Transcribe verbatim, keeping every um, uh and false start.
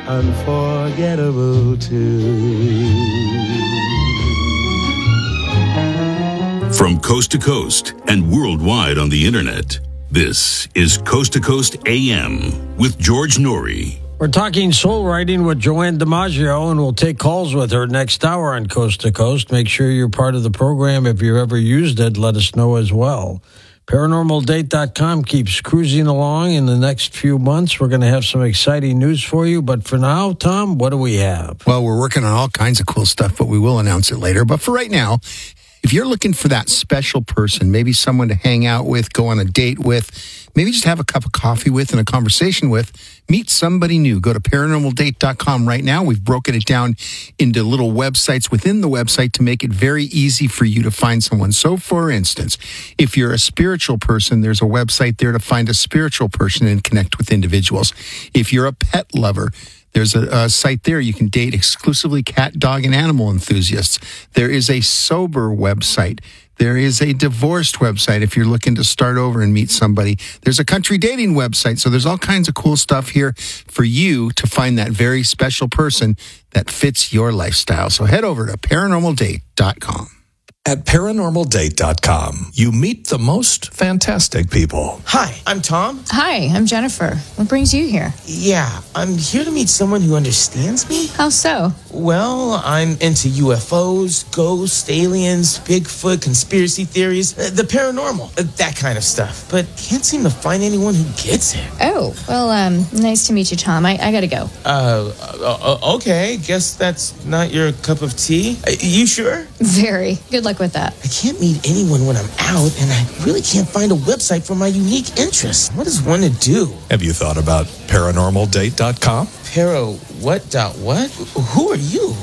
unforgettable too. From coast to coast and worldwide on the internet, this is Coast to Coast A M with George Noory. We're talking soul writing with Joanne DiMaggio, and we'll take calls with her next hour on Coast to Coast. Make sure you're part of the program. If you've ever used it, let us know as well. paranormal date dot com keeps cruising along. In the next few months, we're going to have some exciting news for you. But for now, Tom, what do we have? Well, we're working on all kinds of cool stuff, but we will announce it later. But for right now, if you're looking for that special person, maybe someone to hang out with, go on a date with, maybe just have a cup of coffee with and a conversation with, meet somebody new. Go to paranormal date dot com right now. We've broken it down into little websites within the website to make it very easy for you to find someone. So, for instance, if you're a spiritual person, there's a website there to find a spiritual person and connect with individuals. If you're a pet lover, there's a, a site there you can date exclusively cat, dog, and animal enthusiasts. There is a sober website. There is a divorced website if you're looking to start over and meet somebody. There's a country dating website. So there's all kinds of cool stuff here for you to find that very special person that fits your lifestyle. So head over to paranormal date dot com. At paranormal date dot com, you meet the most fantastic people. Hi, I'm Tom. Hi, I'm Jennifer. What brings you here? Yeah, I'm here to meet someone who understands me. How so? Well, I'm into U F Os, ghosts, aliens, Bigfoot, conspiracy theories, uh, the paranormal, uh, that kind of stuff. But can't seem to find anyone who gets it. Oh, well, um, nice to meet you, Tom. I, I gotta go. Uh, uh, okay, guess that's not your cup of tea. Uh, you sure? Very. Good luck with that. I can't meet anyone when I'm out, and I really can't find a website for my unique interests. What is one to do? Have you thought about paranormal date dot com? Para what dot what? Who are you?